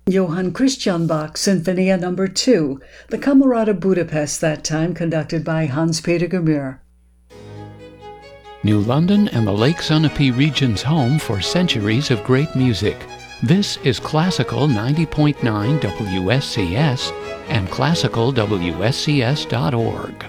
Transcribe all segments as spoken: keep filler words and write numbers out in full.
Johann Christian Bach Sinfonia number two, the Camerata Budapest that time conducted by Hans-Peter Gemühr. New London and the Lake Sunapee region's home for centuries of great music. This is Classical ninety point nine W S C S and classical W S C S dot org.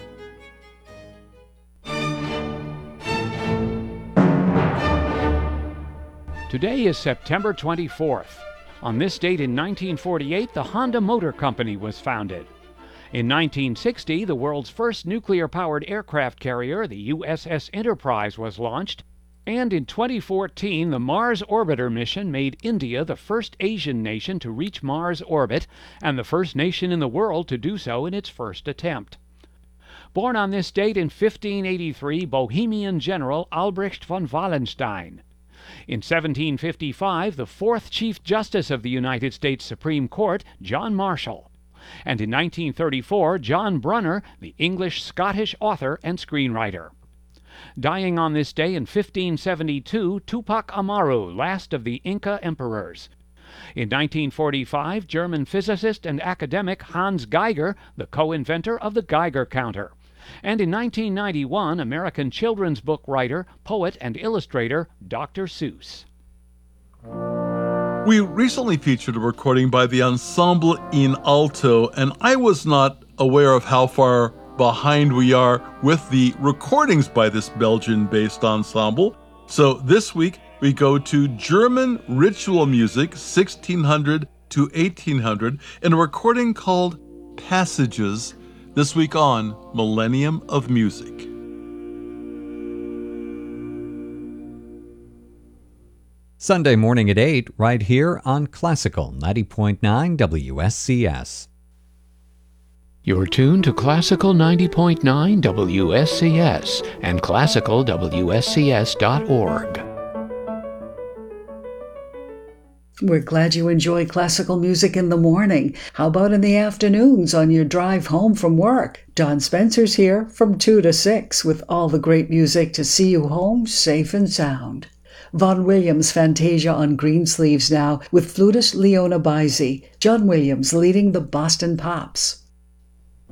Today is September twenty-fourth. On this date in nineteen forty-eight, the Honda Motor Company was founded. In nineteen sixty, the world's first nuclear-powered aircraft carrier, the U S S Enterprise, was launched. And in twenty fourteen, the Mars Orbiter mission made India the first Asian nation to reach Mars orbit and the first nation in the world to do so in its first attempt. Born on this date in fifteen eighty-three, Bohemian general Albrecht von Wallenstein. In seventeen fifty-five, the fourth Chief Justice of the United States Supreme Court, John Marshall. And in nineteen thirty-four, John Brunner, the English-Scottish author and screenwriter. Dying on this day in fifteen seventy-two, Tupac Amaru, last of the Inca emperors. In nineteen forty-five, German physicist and academic Hans Geiger, the co-inventor of the Geiger counter. And in nineteen ninety-one, American children's book writer, poet, and illustrator Doctor Seuss. We recently featured a recording by the Ensemble in Alto, and I was not aware of how far behind we are with the recordings by this Belgian-based ensemble. So this week we go to German ritual music, sixteen hundred to eighteen hundred, in a recording called Passages, this week on Millennium of Music. Sunday morning at eight, right here on Classical ninety point nine W S C S. You're tuned to Classical ninety point nine W S C S and classical W S C S dot org. We're glad you enjoy classical music in the morning. How about in the afternoons on your drive home from work? Don Spencer's here from two to six with all the great music to see you home safe and sound. Vaughan Williams' Fantasia on Greensleeves now with flutist Leona Baisi. John Williams leading the Boston Pops.